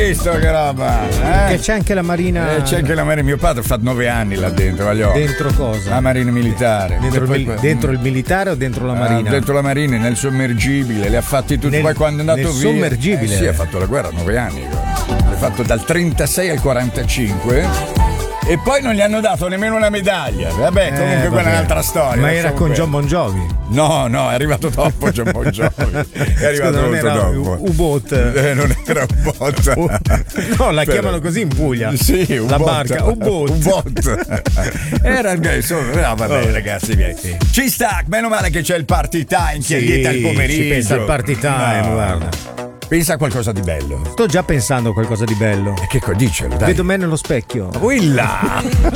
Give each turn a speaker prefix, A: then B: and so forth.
A: visto che roba?
B: Che c'è anche la marina.
A: C'è anche la marina. Mio padre ha fatto 9 anni là dentro.
B: Dentro cosa?
A: La marina militare.
B: Dentro il militare o dentro la marina?
A: Dentro la marina, nel sommergibile. Li ha fatti tutti. Poi quando è andato via.
B: Sommergibile?
A: Sì, ha fatto la guerra 9 anni. L'ha fatto dal 36 al 45. E poi non gli hanno dato nemmeno una medaglia. Vabbè, comunque quella è un'altra storia.
B: Ma era con John Bon Jovi?
A: No, è arrivato dopo John Bon Jovi. È arrivato molto dopo.
B: U-boat.
A: Non era U-boat.
B: No, la chiamano così in Puglia.
A: Sì,
B: la barca. U-boat.
A: Era no, vabbè, ragazzi, ci sta. Meno male che c'è il party time. Che è dieta al pomeriggio.
B: Ci pensa al party time, guarda.
A: Pensa a qualcosa di bello.
B: Sto già pensando a qualcosa di bello.
A: E che dicelo, dai.
B: Vedo me nello specchio.
A: Quilla!